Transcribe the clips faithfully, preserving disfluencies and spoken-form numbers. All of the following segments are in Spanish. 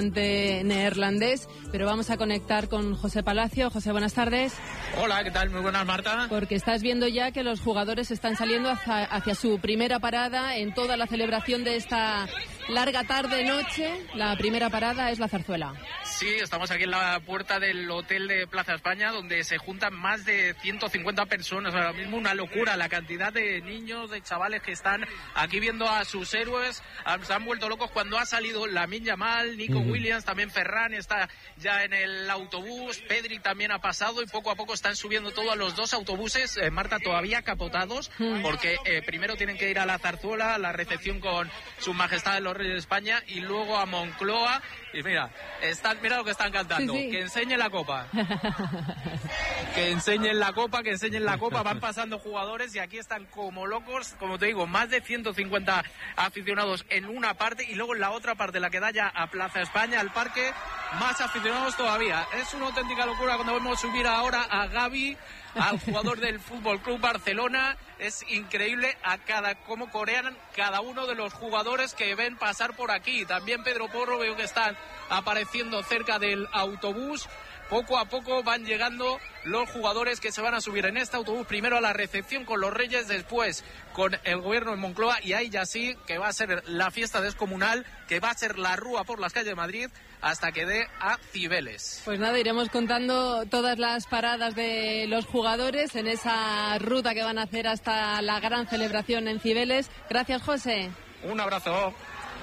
neerlandés, pero vamos a conectar con José Palacio. José, buenas tardes. Hola, ¿qué tal? Muy buenas, Marta. Porque estás viendo ya que los jugadores están saliendo hacia, hacia su primera parada en toda la celebración de esta larga tarde-noche. La primera parada es la zarzuela. Sí, estamos aquí en la puerta del hotel de Plaza España, donde se juntan más de ciento cincuenta personas. Ahora mismo una locura la cantidad de niños, de chavales que están aquí viendo a sus héroes. Se han vuelto locos cuando ha salido Lamine Yamal, Nico uh-huh. Williams, también Ferran está ya en el autobús, Pedri también ha pasado y poco a poco están subiendo todos los dos autobuses, eh, Marta, todavía capotados, uh-huh. porque eh, primero tienen que ir a la zarzuela, a la recepción con Sus Majestades los Reyes de España y luego a Moncloa. Y mira, están, mira lo que están cantando, sí, sí. que enseñen la copa. que enseñen la copa, que enseñen la copa. Van pasando jugadores y aquí están como locos, como te digo, más de ciento cincuenta aficionados en una parte y luego en la otra parte, la que da ya a Plaza España, al parque, más aficionados todavía. Es una auténtica locura cuando vemos subir ahora a Gavi, al jugador del Fútbol Club Barcelona. Es increíble a cada cómo corean cada uno de los jugadores que ven pasar por aquí. También Pedro Porro, veo que están apareciendo cerca del autobús. Poco a poco van llegando los jugadores que se van a subir en este autobús, primero a la recepción con los Reyes, después con el gobierno de Moncloa, y ahí ya sí que va a ser la fiesta descomunal, que va a ser la rúa por las calles de Madrid hasta que dé a Cibeles. Pues nada, iremos contando todas las paradas de los jugadores en esa ruta que van a hacer hasta la gran celebración en Cibeles. Gracias, José. Un abrazo.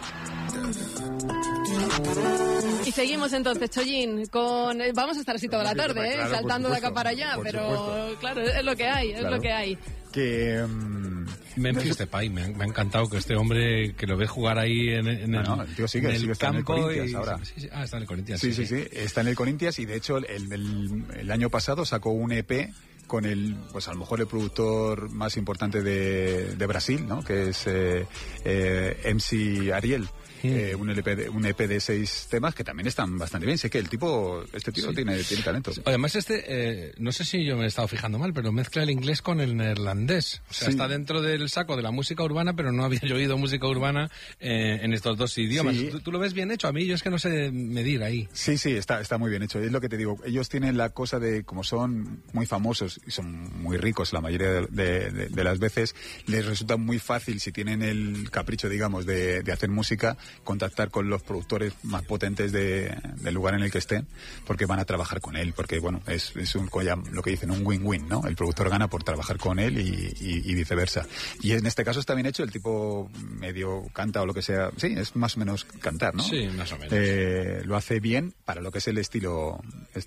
Y seguimos entonces, Chollín, con vamos a estar así toda la tarde, ¿eh? Claro, saltando supuesto, de acá para allá, pero supuesto. claro, es lo que hay, es claro. lo que hay. Que um, Memphis Depay, me, me ha encantado que este hombre que lo ve jugar ahí en, en el, no, el, tío sigue, en el sigue campo está en el Corinthians y, ahora. Sí, sí, ah, está en el Corinthians. Sí, sí, sí, sí, sí, está en el Corinthians y de hecho el, el, el año pasado sacó un E P con el, pues a lo mejor el productor más importante de, de Brasil, ¿no? Que es eh, eh, M C Ariel. Sí. Eh, un, L P de, un E P de seis temas que también están bastante bien. Sé que el tipo, este tío sí. tiene, tiene talento. Además este, eh, no sé si yo me he estado fijando mal, pero mezcla el inglés con el neerlandés. O sea, sí. está dentro del saco de la música urbana, pero no había yo oído música urbana eh, en estos dos idiomas. Sí. ¿Tú, ¿Tú lo ves bien hecho? A mí yo es que no sé medir ahí. Sí, sí, está, está muy bien hecho. Es lo que te digo. Ellos tienen la cosa de, como son muy famosos y son muy ricos la mayoría de, de, de, de las veces, les resulta muy fácil, si tienen el capricho, digamos, de, de hacer música, contactar con los productores más potentes de, del lugar en el que estén, porque van a trabajar con él, porque bueno, es, es un, lo que dicen, un win-win, ¿no? El productor gana por trabajar con él y, y, y viceversa. Y en este caso está bien hecho, el tipo medio canta o lo que sea, sí, es más o menos cantar, ¿no? Sí, más o menos. Eh, lo hace bien para lo que es el estilo,